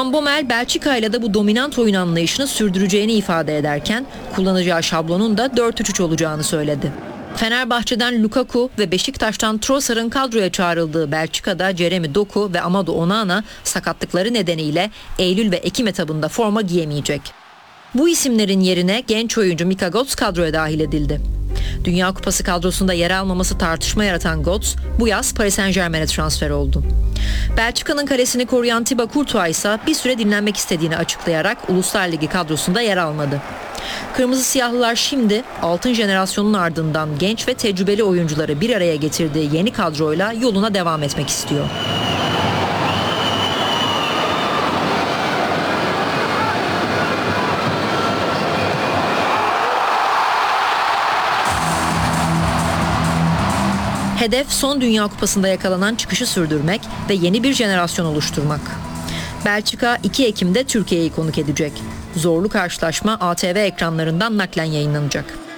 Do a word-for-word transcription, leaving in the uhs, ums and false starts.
Van Bommel, Belçika ile de bu dominant oyun anlayışını sürdüreceğini ifade ederken kullanacağı şablonun da dört üç üç olacağını söyledi. Fenerbahçe'den Lukaku ve Beşiktaş'tan Trossard'ın kadroya çağrıldığı Belçika'da Jeremy Doku ve Amadou Onana sakatlıkları nedeniyle Eylül ve Ekim etabında forma giyemeyecek. Bu isimlerin yerine genç oyuncu Mika Götze kadroya dahil edildi. Dünya Kupası kadrosunda yer almaması tartışma yaratan Götze bu yaz Paris Saint-Germain'e transfer oldu. Belçika'nın kalesini koruyan Thibaut Courtois ise bir süre dinlenmek istediğini açıklayarak Uluslar Ligi kadrosunda yer almadı. Kırmızı Siyahlılar şimdi altın jenerasyonun ardından genç ve tecrübeli oyuncuları bir araya getirdiği yeni kadroyla yoluna devam etmek istiyor. Hedef son Dünya Kupası'nda yakalanan çıkışı sürdürmek ve yeni bir jenerasyon oluşturmak. Belçika iki Ekim'de Türkiye'yi konuk edecek. Zorlu karşılaşma A T V ekranlarından naklen yayınlanacak.